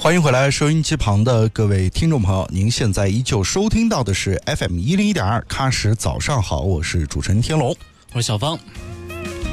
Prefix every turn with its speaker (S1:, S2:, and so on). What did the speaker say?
S1: 欢迎回来，收音机旁的各位听众朋友，您现在依旧收听到的是 FM101.2 喀什早上好，我是主持人天龙，
S2: 我是小芳。